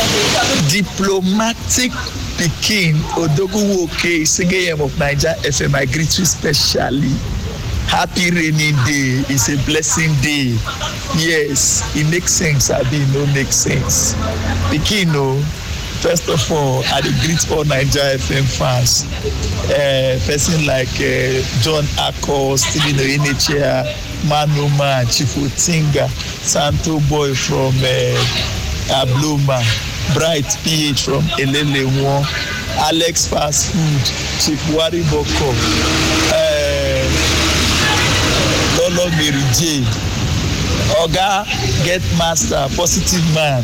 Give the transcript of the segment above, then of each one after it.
Diplomatic Pikin Odogunwoke Isingeyem of Naija FM, I greet you specially. Happy rainy day. It's a blessing day. Yes, it makes sense. No make sense. Pikin, first of all, I greet all Naija FM fans. Person like John Akko, Stephen Oyenechea, Manoma, Chifu Tinga, Santo Boy from Abloma, Bright PH from Elelewo, Alex Fast Food, Chief Wari Boko, Lolo Mary J, Oga Get Master, Positive Man.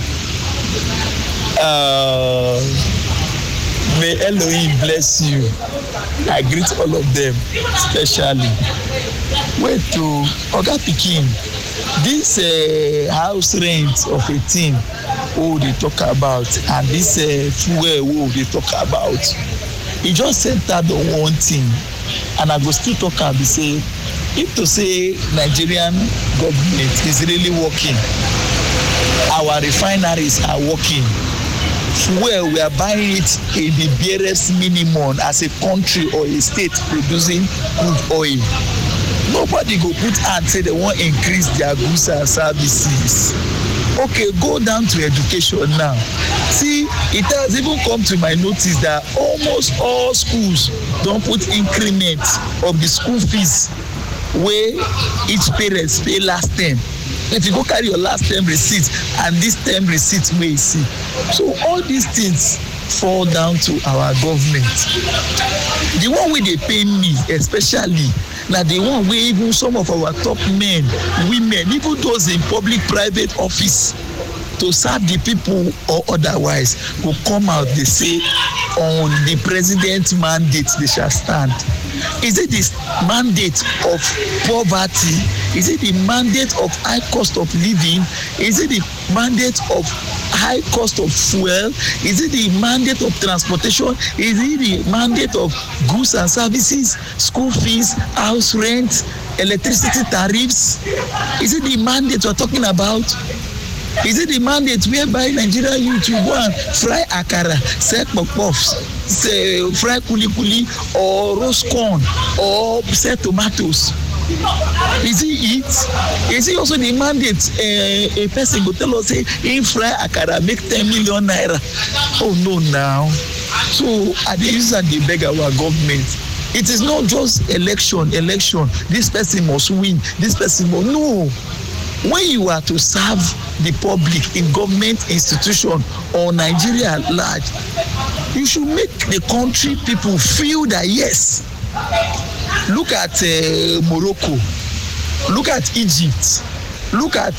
May Elohim bless you. I greet all of them specially. Wait to Oga Pikin. This house rent of 18 they talk about, and this fuel they talk about, e just centered on one thing, and I go still talk and be say, if to say Nigerian government is really working, our refineries are working, fuel we are buying it in the barest minimum as a country or a state producing crude oil. Nobody go put hand say they want increase their goods and services. Okay, go down to education now. See, it has even come to my notice that almost all schools don't put increment of the school fees where each parents pay last term. If you go carry your last term receipt and this term receipt may see. So all these things fall down to our government. The one wey dey pain me especially na the one wey even some of our top men, women, even those in public private office to serve the people or otherwise go come out dey say on the president mandate they shall stand. Is it the mandate of poverty? Is it the mandate of high cost of living? Is it the mandate of high cost of fuel? Is it the mandate of transportation? Is it the mandate of goods and services, school fees, house rent, electricity tariffs? Is it the mandate we're talking about? Is it the mandate whereby Nigerian youth will go and fry akara, sell puff-puffs, fry kuli-kuli, or roast corn, or sell tomatoes? Is it it? Is it also the mandate a person go tell us say in fry akara make 10 million naira? Oh no now. So at the use and they beg our government. It is not just election. This person must win. This person must no. When you are to serve the public in government institution or Nigeria at large, you should make the country people feel that yes. Look at Morocco. Look at Egypt. Look at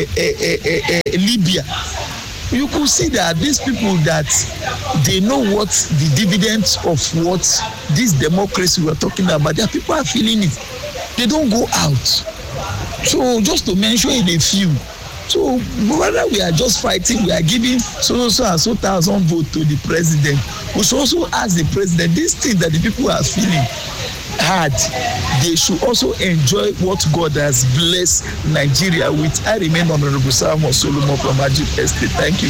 Libya. You could see that these people that they know what the dividends of what this democracy we're talking about, their people are feeling it. They don't go out. So just to mention a few. So rather we are just fighting, we are giving so and so thousand votes to the president. We should also ask the president, this thing that the people are feeling hard, they should also enjoy what God has blessed Nigeria with. I remain Honorable Samuel Solomon from Ajib Estate. Thank you.